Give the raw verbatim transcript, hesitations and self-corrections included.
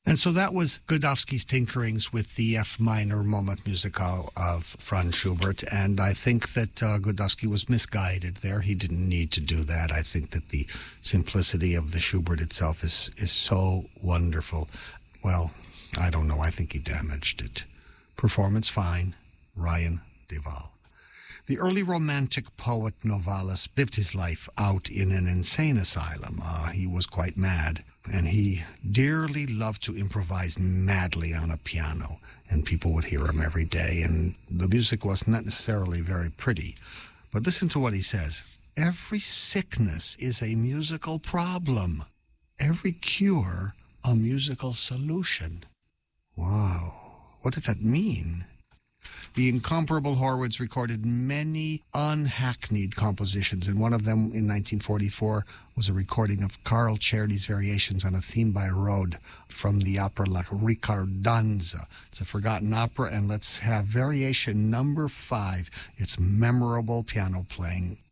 And so that was Godowsky's tinkerings with the F minor Moment Musical of Franz Schubert. And I think that uh, Godowsky was misguided there. He didn't need to do that. I think that the simplicity of the Schubert itself is, is so wonderful. Well, I don't know. I think he damaged it. Performance fine. Ryan Duvall. The early romantic poet Novalis lived his life out in an insane asylum. Uh, he was quite mad, and he dearly loved to improvise madly on a piano, and people would hear him every day, and the music was not necessarily very pretty. But listen to what he says. Every sickness is a musical problem. Every cure, a musical solution. Wow. What did that mean? The incomparable Horwitz recorded many unhackneyed compositions, and one of them in nineteen forty-four was a recording of Carl Czerny's variations on a theme by Rode from the opera La Ricordanza. It's a forgotten opera, and let's have variation number five. It's memorable piano playing